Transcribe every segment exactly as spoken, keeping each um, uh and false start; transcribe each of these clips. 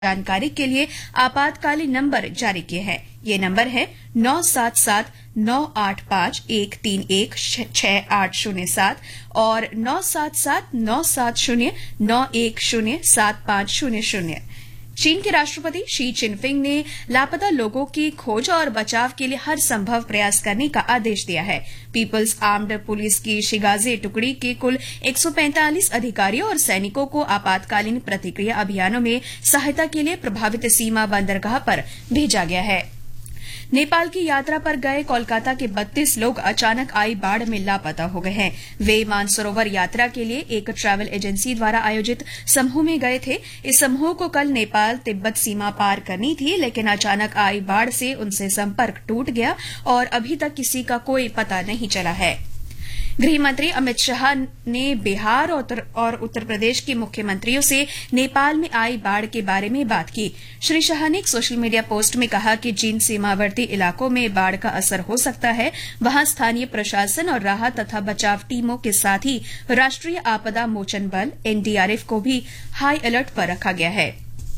जानकारी के लिए आपातकालीन नंबर जारी किए हैं। ये नंबर है नौ सात सात नौ आठ पाँच एक तीन एक छह आठ शून्य सात और नौ सात सात नौ सात शून्य नौ एक शून्य सात पाँच शून्य शून्य। चीन के राष्ट्रपति शी चिनफिंग ने लापता लोगों की खोज और बचाव के लिए हर संभव प्रयास करने का आदेश दिया है। पीपल्स आर्म्ड पुलिस की शिगाजे टुकड़ी के कुल एक सौ पैंतालीस अधिकारियों और सैनिकों को आपातकालीन प्रतिक्रिया अभियानों में सहायता के लिए प्रभावित सीमा बंदरगाह पर भेजा गया है। नेपाल की यात्रा पर गए कोलकाता के बत्तीस लोग अचानक आई बाढ़ में लापता हो गए हैं। वे मानसरोवर यात्रा के लिए एक ट्रैवल एजेंसी द्वारा आयोजित समूह में गए थे। इस समूह को कल नेपाल तिब्बत सीमा पार करनी थी, लेकिन अचानक आई बाढ़ से उनसे संपर्क टूट गया और अभी तक किसी का कोई पता नहीं चला है। गृह मंत्री अमित शाह ने बिहार और उत्तर प्रदेश के मुख्यमंत्रियों से नेपाल में आई बाढ़ के बारे में बात की। श्री शाह ने एक सोशल मीडिया पोस्ट में कहा कि जिन सीमावर्ती इलाकों में बाढ़ का असर हो सकता है, वहां स्थानीय प्रशासन और राहत तथा बचाव टीमों के साथ ही राष्ट्रीय आपदा मोचन बल एनडीआरएफ को भी हाई अलर्ट पर रखा गया है।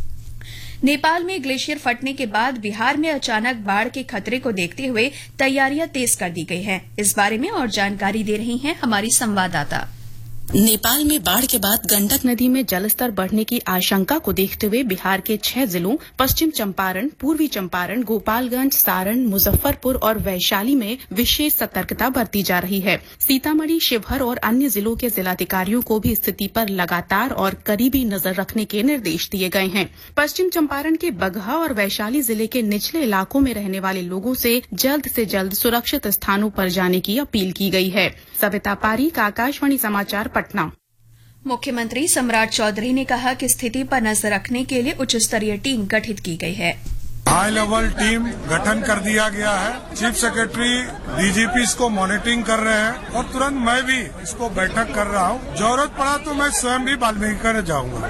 नेपाल में ग्लेशियर फटने के बाद बिहार में अचानक बाढ़ के खतरे को देखते हुए तैयारियां तेज कर दी गई हैं। इस बारे में और जानकारी दे रही हैं हमारी संवाददाता। नेपाल में बाढ़ के बाद गंडक नदी में जलस्तर बढ़ने की आशंका को देखते हुए बिहार के छह जिलों पश्चिम चंपारण, पूर्वी चंपारण, गोपालगंज, सारण, मुजफ्फरपुर और वैशाली में विशेष सतर्कता बरती जा रही है। सीतामढ़ी, शिवहर और अन्य जिलों के जिलाधिकारियों को भी स्थिति पर लगातार और करीबी नजर रखने के निर्देश दिए गए हैं। पश्चिम चंपारण के बगहा और वैशाली जिले के निचले इलाकों में रहने वाले लोगों से जल्द से जल्द सुरक्षित स्थानों पर जाने की अपील की गई है। सविता पारीक, आकाशवाणी समाचार, पटना। मुख्यमंत्री सम्राट चौधरी ने कहा कि स्थिति पर नजर रखने के लिए उच्च स्तरीय टीम गठित की गई है। हाई लेवल टीम गठन कर दिया गया है। चीफ सेक्रेटरी, डीजीपी इसको मॉनिटरिंग कर रहे हैं और तुरंत मैं भी इसको बैठक कर रहा हूँ। जरूरत पड़ा तो मैं स्वयं भी वाल्मीकि जाऊंगा।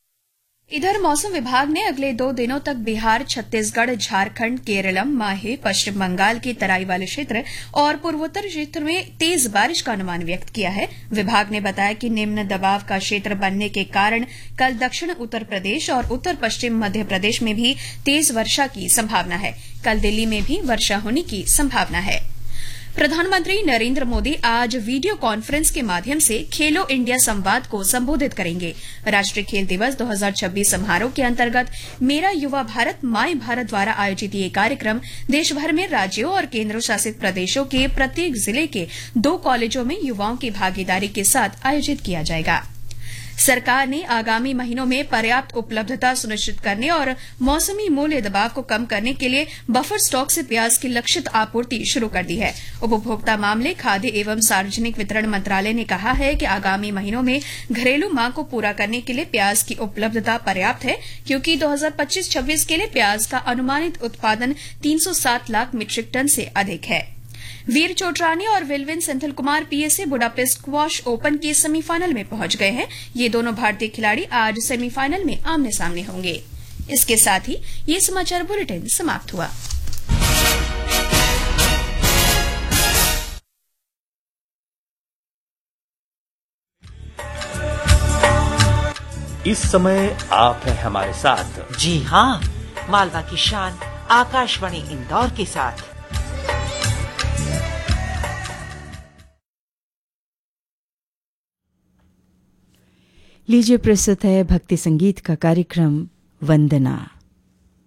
इधर मौसम विभाग ने अगले दो दिनों तक बिहार, छत्तीसगढ़, झारखंड, केरलम, माहे, पश्चिम बंगाल के तराई वाले क्षेत्र और पूर्वोत्तर क्षेत्र में तेज बारिश का अनुमान व्यक्त किया है। विभाग ने बताया कि निम्न दबाव का क्षेत्र बनने के कारण कल दक्षिण उत्तर प्रदेश और उत्तर पश्चिम मध्य प्रदेश में भी तेज वर्षा की संभावना है। कल दिल्ली में भी वर्षा होने की संभावना है। प्रधानमंत्री नरेंद्र मोदी आज वीडियो कॉन्फ्रेंस के माध्यम से खेलो इंडिया संवाद को संबोधित करेंगे। राष्ट्रीय खेल दिवस दो हज़ार छब्बीस समारोह के अंतर्गत मेरा युवा भारत माय भारत द्वारा आयोजित ये कार्यक्रम देश भर में राज्यों और केंद्र शासित प्रदेशों के प्रत्येक जिले के दो कॉलेजों में युवाओं की भागीदारी के साथ आयोजित किया जाएगा। सरकार ने आगामी महीनों में पर्याप्त उपलब्धता सुनिश्चित करने और मौसमी मूल्य दबाव को कम करने के लिए बफर स्टॉक से प्याज की लक्षित आपूर्ति शुरू कर दी है। उपभोक्ता मामले, खाद्य एवं सार्वजनिक वितरण मंत्रालय ने कहा है कि आगामी महीनों में घरेलू मांग को पूरा करने के लिए प्याज की उपलब्धता पर्याप्त है, क्योंकि दो हज़ार पच्चीस छब्बीस के लिए प्याज का अनुमानित उत्पादन तीन सौ सात लाख मीट्रिक टन से अधिक है। वीर चोटरानी और विल्विन Senthil Kumar PSA Budapest squash open के सेमीफाइनल में पहुंच गए हैं। ये दोनों भारतीय खिलाड़ी आज सेमीफाइनल में आमने सामने होंगे। इसके साथ ही ये समाचार बुलेटिन समाप्त हुआ। इस समय आप हैं हमारे साथ। जी हाँ, मालवा की शान आकाशवाणी इंदौर के साथ। लीजिए प्रस्तुत है भक्ति संगीत का कार्यक्रम वंदना।